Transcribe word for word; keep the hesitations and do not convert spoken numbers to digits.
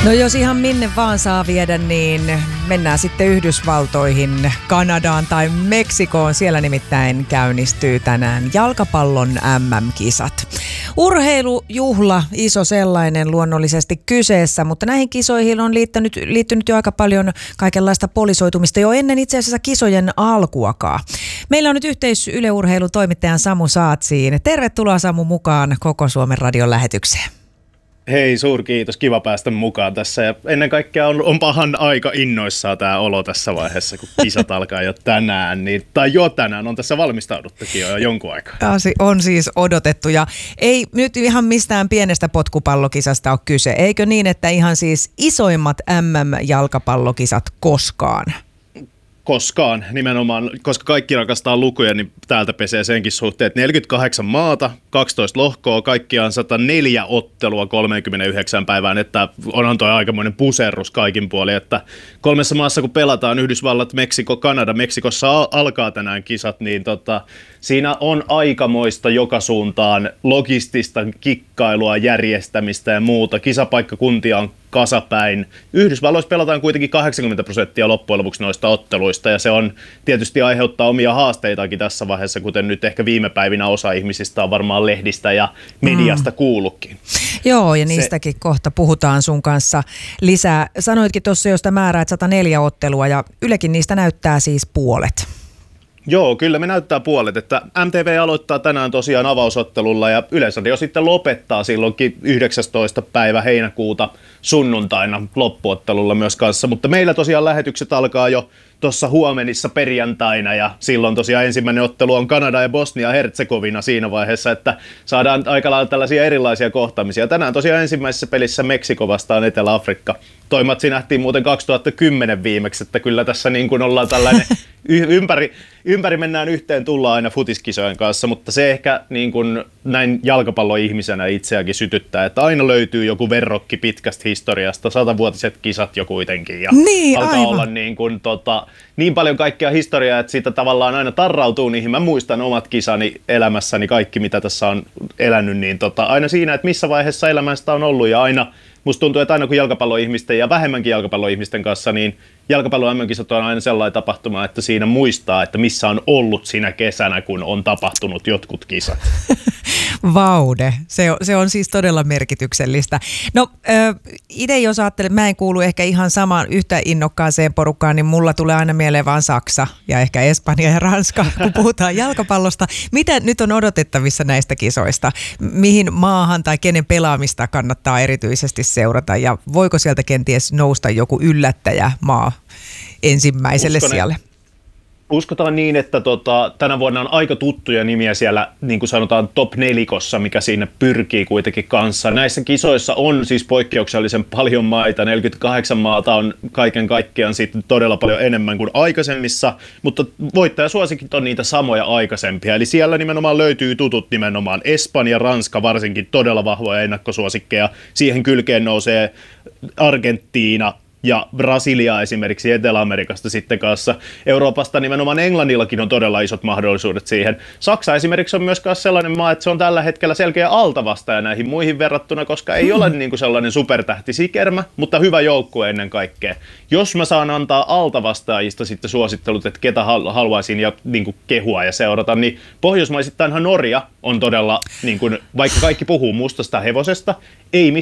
No jos ihan minne vaan saa viedä, niin mennään sitten Yhdysvaltoihin, Kanadaan tai Meksikoon. Siellä nimittäin käynnistyy tänään jalkapallon äm äm-kisat. Urheilujuhla, iso sellainen luonnollisesti kyseessä, mutta näihin kisoihin on liittynyt, liittynyt jo aika paljon kaikenlaista polisoitumista jo ennen itse asiassa kisojen alkuakaan. Meillä on nyt yhteys Yle Urheilun toimittajan Samu Saatsiin. Tervetuloa Samu mukaan Koko Suomen radion lähetykseen. Hei, suurkiitos. Kiva päästä mukaan tässä. Ja ennen kaikkea on, on pahan aika innoissaan tämä olo tässä vaiheessa, kun kisat alkaa jo tänään. Niin, tai jo tänään on tässä valmistauduttukin jo jonkun aikaa. On siis odotettu. Ja ei nyt ihan mistään pienestä potkupallokisasta ole kyse. Eikö niin, että ihan siis isoimmat äm äm-jalkapallokisat koskaan? Koskaan nimenomaan, koska kaikki rakastaa lukuja, niin täältä pesee senkin suhteen, että neljäkymmentäkahdeksan maata, kaksitoista lohkoa, kaikkiaan sata neljä ottelua kolmekymmentäyhdeksän päivään, että onhan toi aikamoinen puserrus kaikin puolin, että kolmessa maassa kun pelataan, Yhdysvallat, Meksiko, Kanada, Meksikossa alkaa tänään kisat, niin tota, siinä on aikamoista joka suuntaan logistista kikkailua, järjestämistä ja muuta, kisapaikkakuntia on kasapäin. Yhdysvalloissa pelataan kuitenkin kahdeksankymmentä prosenttia loppujen lopuksi noista otteluista, ja se on tietysti aiheuttaa omia haasteitakin tässä vaiheessa, kuten nyt ehkä viime päivinä osa ihmisistä on varmaan lehdistä ja mediasta mm. kuullutkin. Joo, ja niistäkin se... kohta puhutaan sun kanssa lisää. Sanoitkin tuossa josta määrää, että sata neljä ottelua, ja Ylekin niistä näyttää siis puolet. Joo, kyllä me näyttää puolet, että M T V aloittaa tänään tosiaan avausottelulla ja Yleisradio sitten lopettaa silloinkin yhdeksästoista päivä heinäkuuta sunnuntaina loppuottelulla myös kanssa, mutta meillä tosiaan lähetykset alkaa jo tuossa huomenissa perjantaina ja silloin tosiaan ensimmäinen ottelu on Kanada ja Bosnia-Herzegovina siinä vaiheessa, että saadaan aika lailla tällaisia erilaisia kohtaamisia. Tänään tosiaan ensimmäisessä pelissä Meksiko vastaan Etelä-Afrikka. Toi matsi nähtiin muuten kaksituhattakymmenen viimeksi, että kyllä tässä niin kuin ollaan tällainen ympäri, ympäri mennään yhteen, tullaan aina futiskisojen kanssa, mutta se ehkä niin kuin näin jalkapalloihmisenä itseäkin sytyttää, että aina löytyy joku verrokki pitkästä historiasta, satavuotiset kisat jo kuitenkin ja niin, alkaa aivan. olla niin kuin tota, niin paljon kaikkea historiaa, että siitä tavallaan aina tarrautuu niihin. Mä muistan omat kisani elämässäni, kaikki mitä tässä on elänyt, niin tota, aina siinä, että missä vaiheessa elämästä on ollut ja aina musta tuntuu, että aina kun jalkapalloihmisten ja vähemmänkin jalkapalloihmisten kanssa, niin jalkapallon äm äm-kisat on aina sellainen tapahtuma, että siinä muistaa, että missä on ollut siinä kesänä, kun on tapahtunut jotkut kisat. Vaude. Se on, se on siis todella merkityksellistä. No itse jos ajattelen, mä en kuulu ehkä ihan samaan yhtä innokkaaseen porukkaan, niin mulla tulee aina mieleen vaan Saksa ja ehkä Espanja ja Ranska, kun puhutaan jalkapallosta. Mitä nyt on odotettavissa näistä kisoista? Mihin maahan tai kenen pelaamista kannattaa erityisesti seurata ja voiko sieltä kenties nousta joku yllättäjä maa ensimmäiselle Uskon, sijalle? Uskotaan niin, että tota, tänä vuonna on aika tuttuja nimiä siellä, niin kuin sanotaan, top nelikossa, mikä siinä pyrkii kuitenkin kanssa. Näissä kisoissa on siis poikkeuksellisen paljon maita, neljäkymmentäkahdeksan maata on kaiken kaikkiaan sitten todella paljon enemmän kuin aikaisemmissa, mutta voittajasuosikit on niitä samoja aikaisempia. Eli siellä nimenomaan löytyy tutut nimenomaan Espanja, Ranska varsinkin todella vahvoja ennakkosuosikkeja. Siihen kylkeen nousee Argentiina ja Brasilia esimerkiksi Etelä-Amerikasta sitten kanssa. Euroopasta nimenomaan Englannillakin on todella isot mahdollisuudet siihen. Saksa esimerkiksi on myös sellainen maa, että se on tällä hetkellä selkeä altavastaja näihin muihin verrattuna, koska ei ole niin kuin sellainen supertähtisikermä, mutta hyvä joukkue ennen kaikkea. Jos mä saan antaa altavastaajista sitten suosittelut, että ketä haluaisin ja niin kuin kehua ja seurata, niin pohjoismaisittainhan Norja on todella, niin kuin, vaikka kaikki puhuu mustasta hevosesta, ei